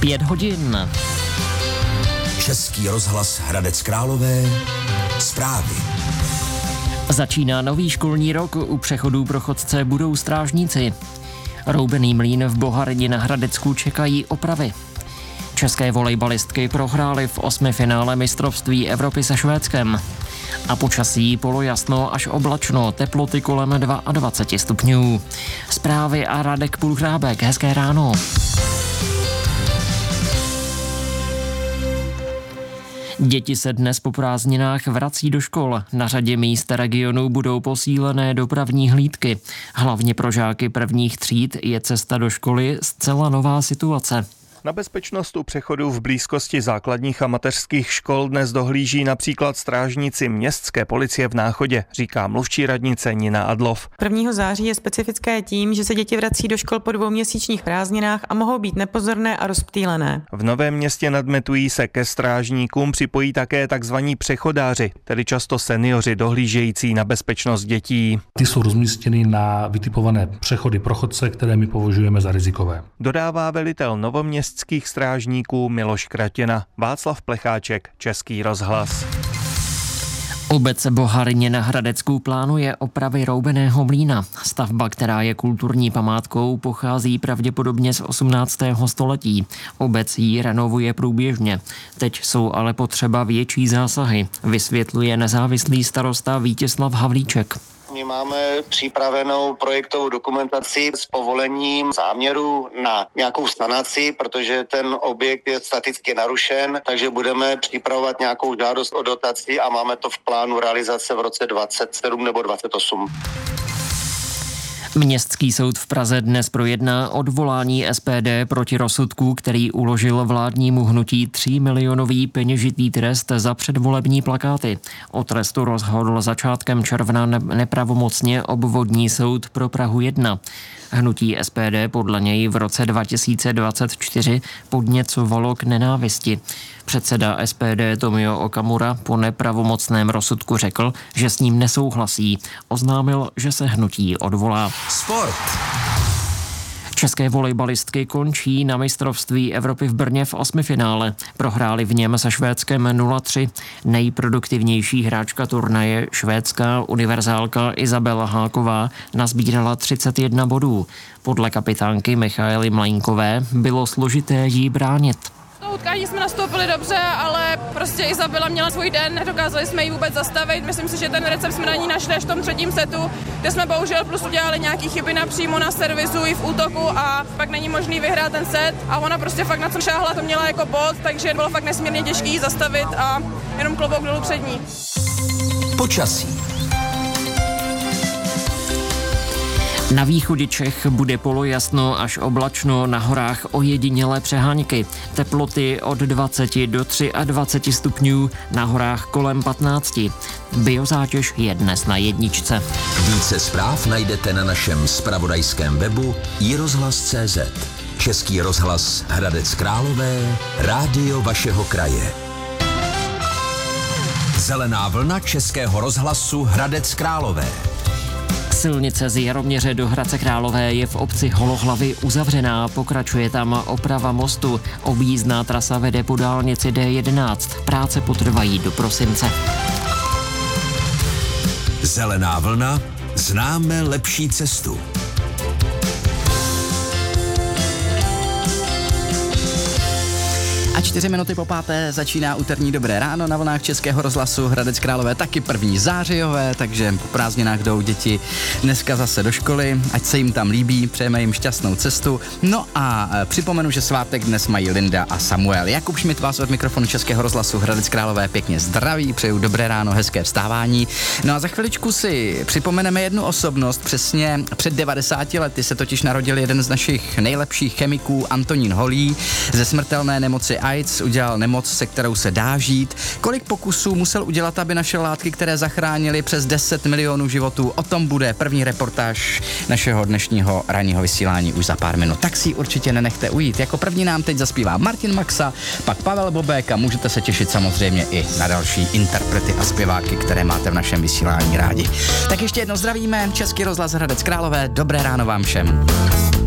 5 hodin. Český rozhlas Hradec Králové. Zprávy. Začíná nový školní rok, u přechodů pro chodce budou strážníci. Roubený mlýn v Boharyni na Hradecku čekají opravy. České volejbalistky prohrály v 8. finále mistrovství Evropy se Švédskem. A počasí polojasno až oblačno, teploty kolem 22 stupňů. Zprávy a Radek Pulhrábek, hezké ráno. Děti se dnes po prázdninách vrací do škol. Na řadě míst regionu budou posílené dopravní hlídky. Hlavně pro žáky prvních tříd je cesta do školy zcela nová situace. Na bezpečnost u přechodu v blízkosti základních a mateřských škol dnes dohlíží například strážníci městské policie v Náchodě, říká mluvčí radnice Nina Adlov. 1. září je specifické tím, že se děti vrací do škol po 2měsíčních prázdninách a mohou být nepozorné a rozptýlené. V Novém Městě nad Metují se ke strážníkům připojí také takzvaní přechodáři, tedy často seniori dohlížející na bezpečnost dětí. Ty jsou rozmístěny na vytipované přechody pro chodce, které my považujeme za rizikové. Dodává velitel novoměstských strážníků Miloš Kratěna. Václav Plecháček, Český rozhlas. Obec Boharyně na Hradecku plánuje opravy roubeného mlýna. Stavba, která je kulturní památkou, pochází pravděpodobně z 18. století. Obec ji renovuje průběžně. Teď jsou ale potřeba větší zásahy, vysvětluje nezávislý starosta Vítězslav Havlíček. My máme připravenou projektovou dokumentaci s povolením záměru na nějakou sanaci, protože ten objekt je staticky narušen, takže budeme připravovat nějakou žádost o dotaci a máme to v plánu realizace v roce 27 nebo 28. Městský soud v Praze dnes projedná odvolání SPD proti rozsudku, který uložil vládnímu hnutí 3milionový peněžitý trest za předvolební plakáty. O trestu rozhodl začátkem června nepravomocně obvodní soud pro Prahu 1. Hnutí SPD podle něj v roce 2024 podněcovalo k nenávisti. Předseda SPD Tomio Okamura po nepravomocném rozsudku řekl, že s ním nesouhlasí. Oznámil, že se hnutí odvolá. Sport. České volejbalistky končí na mistrovství Evropy v Brně v 8. finále. Prohráli v něm se Švédskem 0-3. Nejproduktivnější hráčka turnaje, švédská univerzálka Izabela Háková, nazbírala 31 bodů. Podle kapitánky Michaely Mlejnkové bylo složité jí bránit. To utkání jsme nastoupili dobře, ale prostě Izabela měla svůj den, nedokázali jsme ji vůbec zastavit. Myslím si, že ten recept jsme na ní našli až v tom 3. setu, kde jsme bohužel plus udělali nějaký chyby napřímo na servisu i v útoku a pak není možný vyhrát ten set a ona prostě fakt na co šáhla, to měla jako bod, takže bylo fakt nesmírně těžký ji zastavit a jenom klobouk dolů před ní. Počasí. Na východě Čech bude polojasno až oblačno, na horách ojedinělé přehánky. Teploty od 20 do 23 stupňů, na horách kolem 15. Biozátěž je dnes na 1. Více zpráv najdete na našem zpravodajském webu iRozhlas.cz. Český rozhlas Hradec Králové, rádio vašeho kraje. Zelená vlna Českého rozhlasu Hradec Králové. Silnice z Jaroměře do Hradce Králové je v obci Holohlavy uzavřená, pokračuje tam oprava mostu. Objízdná trasa vede po dálnici D11. Práce potrvají do prosince. Zelená vlna, známe lepší cestu. A 4 minuty po 5. začíná úterní Dobré ráno na vlnách Českého rozhlasu Hradec Králové, taky 1. zářijové, takže po prázdninách jdou děti dneska zase do školy, ať se jim tam líbí, přejeme jim šťastnou cestu. No a připomenu, že svátek dnes mají Linda a Samuel. Jakub Šmit vás od mikrofonu Českého rozhlasu Hradec Králové pěkně zdraví, přeju dobré ráno, hezké vstávání. No a za chviličku si připomeneme jednu osobnost, přesně před 90 lety se totiž narodil jeden z našich nejlepších chemiků, Antonín Holý, ze smrtelné nemoci AIDS udělal nemoc, se kterou se dá žít. Kolik pokusů musel udělat, aby našel látky, které zachránily přes 10 milionů životů? O tom bude první reportáž našeho dnešního ranního vysílání už za pár minut. Tak si určitě nenechte ujít. Jako první nám teď zaspívá Martin Maxa, pak Pavel Bobek a můžete se těšit samozřejmě i na další interprety a zpěváky, které máte v našem vysílání rádi. Tak ještě jednou zdravíme, Český rozhlas Hradec Králové, dobré ráno vám všem.